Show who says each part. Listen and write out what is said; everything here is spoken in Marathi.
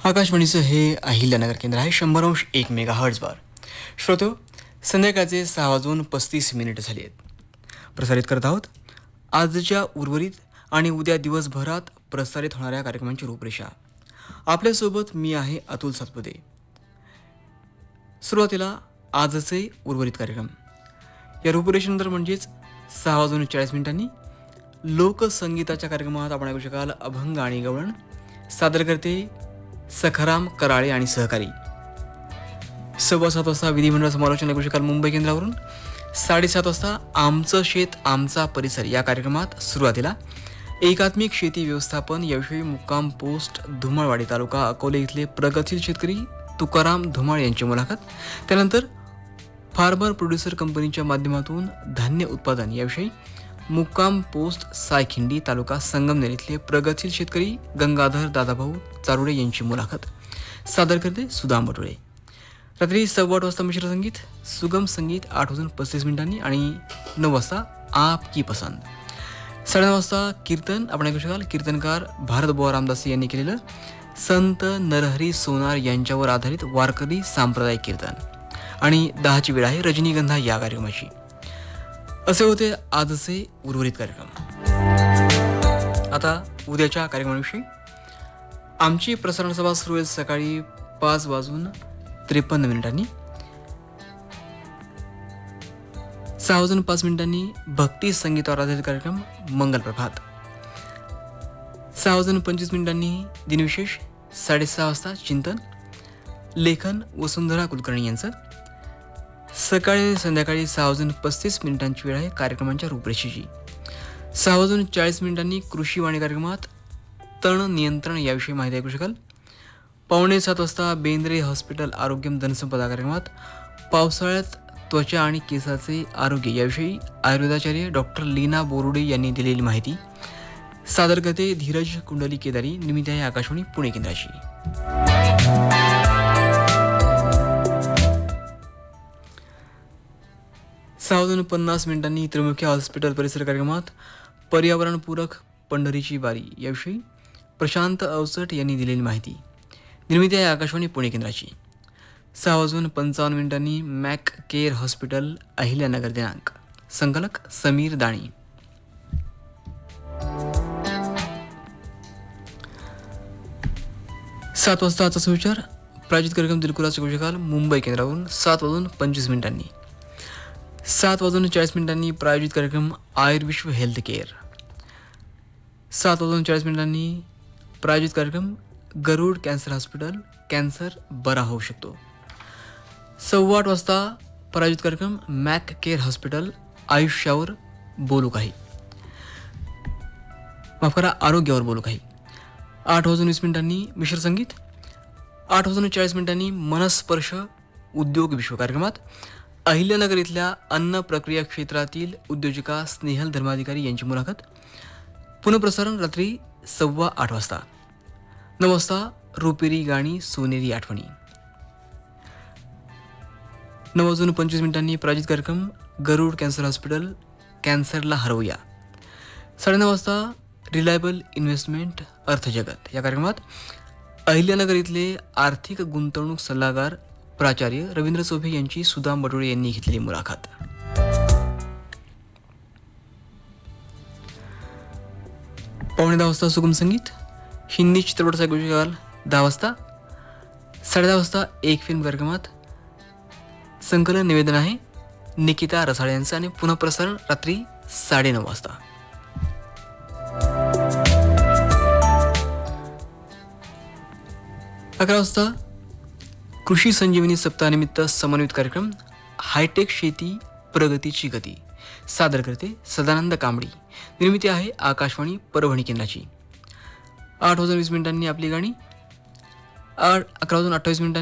Speaker 1: आकाशवाणीचं हे अहिल्यानगर केंद्र आहे 100.1 मेगाहर्ट्झवर. श्रोतो, संध्याकाळचे 6:35 झाले आहेत. प्रसारित करत आहोत आजच्या उर्वरित आणि उद्या दिवसभरात प्रसारित होणाऱ्या कार्यक्रमांची रूपरेषा. आपल्यासोबत मी आहे अतुल सातपुते. सुरुवातीला आजचे उर्वरित कार्यक्रम. या रूपरेषेनंतर म्हणजेच 6:40 लोकसंगीताच्या कार्यक्रमात आपण ऐकू शकाल अभंग आणि गवळण. सादर करते सखाराम कराळे आणि सहकारी. 7:15 विधिमंडळ समालोचन ऐकू शकाल मुंबई केंद्रावरून. 7:30 वाजता आमचं शेत आमचा परिसर या कार्यक्रमात सुरुवातीला एकात्मिक शेती व्यवस्थापन याविषयी मुक्काम पोस्ट धुमाळवाडी तालुका अकोले इथले प्रगतशील शेतकरी तुकाराम धुमाळ यांची मुलाखत. त्यानंतर फार्मर प्रोड्युसर कंपनीच्या माध्यमातून धान्य उत्पादन याविषयी मुक्काम पोस्ट सायखिंडी तालुका संगमनेर इथले प्रगतशील शेतकरी गंगाधर दादाभाऊ चारुडे यांची मुलाखत. सादर करते सुदाम बटुळे. रात्री 8:15 वाजता मिश्र संगीत सुगम संगीत 8:35 आणि 9 वाजता आप की पसंद. 9:30 वाजता कीर्तन आपण ऐकू शकाल कीर्तनकार भारतबुवा रामदासी यांनी केलेलं संत नरहरी सोनार यांच्यावर आधारित वारकरी सांप्रदायिक कीर्तन. आणि 10ची वेळ आहे रजनीगंधा या कार्यक्रमाची. असे होते आजचे उर्वरित कार्यक्रम. आता उद्याच्या कार्यक्रमाविषयी. आमची प्रसारण सभा सुरू होईल सकाळी 5:53 6:05 भक्ती संगीतावर आधारित कार्यक्रम मंगल प्रभात. 6:25 दिनविशेष. 6:30 वाजता चिंतन लेखन वसुंधरा कुलकर्णी यांचं. सकाळी संध्याकाळी 6:35 वेळ आहे कार्यक्रमांच्या रूपरेषेची. 6:40 कृषीवाणी कार्यक्रमात तण नियंत्रण याविषयी माहिती ऐकू शकाल. 6:45 वाजता बेंद्रे हॉस्पिटल आरोग्यम धनसंपदा कार्यक्रमात पावसाळ्यात त्वचा आणि केसाचे आरोग्य याविषयी आयुर्वेदाचार्य डॉक्टर लीना बोरुडे यांनी दिलेली माहिती. सादर करते धीरज कुंडली केदारी. निमित्त आहे आकाशवाणी पुणे केंद्राची. 6:50 त्रिमुखी हॉस्पिटल परिसर कार्यक्रमात पर्यावरणपूरक पंढरीची वारी याविषयी प्रशांत अवचट यांनी दिलेली माहिती. निर्मिती आहे आकाशवाणी पुणे केंद्राची. 6:55 मॅक केअर हॉस्पिटल अहिल्यानगर दिनांक. संकलक समीर दाणी. सात वाजता आजचा सुविचार प्रायोजित कार्यक्रम दिलकुलाचे कुशकाल मुंबई केंद्रावरून 7:25 7:40 प्रायोजित कार्यक्रम आयुर्विश्व हेल्थ केअर. 7:40 प्रायोजित कार्यक्रम गरुड कॅन्सर हॉस्पिटल कॅन्सर बरा होऊ शकतो. 8:15 वाजता प्रायोजित कार्यक्रम मॅक केअर हॉस्पिटल आयुष्यावर बोलू काही. माफ करा आरोग्यावर बोलू काही. 8:20 मिश्र संगीत. 8:40 मनस्पर्श उद्योग विश्व कार्यक्रमात अहिल्यानगर इथल्या अन्न प्रक्रिया क्षेत्रातील उद्योजिका स्नेहल धर्माधिकारी यांची मुलाखत. पुनःप्रसारण रात्री 8:15 वाजता. 9 वाजता रुपेरी गाणी सोनेरी आठवणी. 9:25 प्रायोजित कार्यक्रम गरुड कॅन्सर हॉस्पिटल कॅन्सरला हरवूया. 9:30 वाजता रिलायबल इन्व्हेस्टमेंट अर्थजगत या कार्यक्रमात अहिल्यानगर इथले आर्थिक गुंतवणूक सल्लागार प्राचार्य रवींद्र चोभे यांची सुदाम बटुळे यांनी घेतलेली मुलाखत. पावणे 10 वाजता सुगम संगीत हिंदी चित्रपटाचा ऐकू शकाल. 10 वाजता. 10:30 वाजता एक फिल्म कार्यक्रमात संकलन निवेदन आहे निकिता रसाळे यांचं आणि पुनःप्रसारण रात्री 9:30 वाजता. अकरा वाजता कृषी संजीवनी सप्ताहानिमित्त समन्वित कार्यक्रम हायटेक शेती प्रगतीची गती. सादर करते सदानंद कांबडी. निर्मिती आहे आकाशवाणी परभणी केंद्राची. 8:20 आपली गाणी. 11:28